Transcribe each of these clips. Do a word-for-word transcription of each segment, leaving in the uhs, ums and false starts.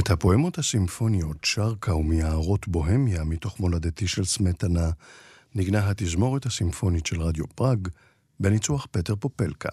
את הפואמות הסימפוניות שרקה ומיערות בוהמיה מתוך מולדתי של סמטנה נגנה התזמורת הסימפונית של רדיו פראג בניצוח פטר פופלקה.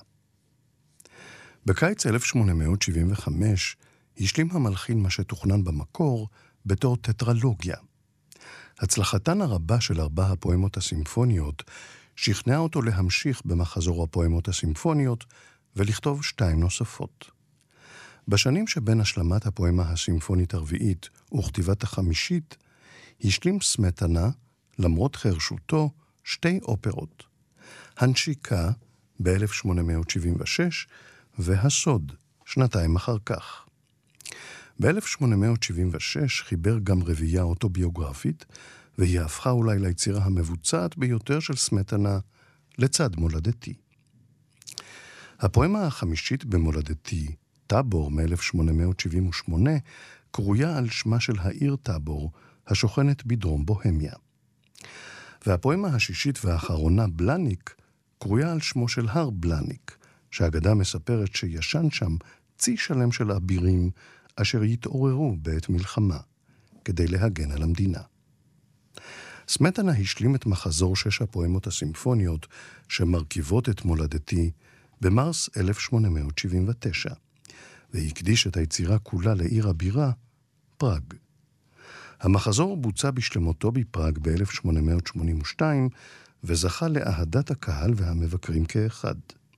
בקיץ אלף שמונה מאות שבעים וחמש השלים המלחין מה שתוכנן במקור בתור טטרלוגיה. הצלחתן הרבה של ארבע הפואמות הסימפוניות שכנעה אותו להמשיך במחזור הפואמות הסימפוניות ולכתוב שתיים נוספות. בשנים שבין השלמת הפואמה הסימפונית הרביעית וכתיבת החמישית, השלים סמטנה, למרות חרשותו, שתי אופרות. הנשיקה ב-אלף שמונה מאות שבעים ושש והסוד, שנתיים אחר כך. ב-אלף שמונה מאות שבעים ושש חיבר גם רביעייה אוטוביוגרפית, והיא הפכה אולי ליצירה המבוצעת ביותר של סמטנה לצד מולדתי. הפואמה החמישית במולדתי, טאבור מ-אלף שמונה מאות שבעים ושמונה, קרויה על שמה של העיר טאבור, השוכנת בדרום בוהמיה. והפואמה השישית והאחרונה, בלניק, קרויה על שמו של הר בלניק, שהאגדה מספרת שישן שם צי שלם של אבירים אשר יתעוררו בעת מלחמה, כדי להגן על המדינה. סמטנה השלים את מחזור שש הפואמות הסימפוניות שמרכיבות את מולדתי במרס אלף שמונה מאות שבעים ותשע, והקדיש את היצירה כולה לעיר הבירה, פראג. המחזור בוצע בשלמותו בפראג ב-אלף שמונה מאות שמונים ושתיים, וזכה לאהדת הקהל והמבקרים כאחד.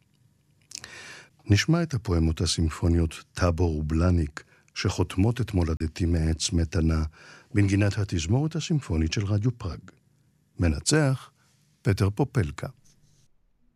נשמע את הפואמות הסימפוניות טאבור ובלניק, שחותמות את מולדתי מאת סמטנה, בנגינת התזמורת הסימפונית של רדיו פראג. מנצח, פטר פופלקה.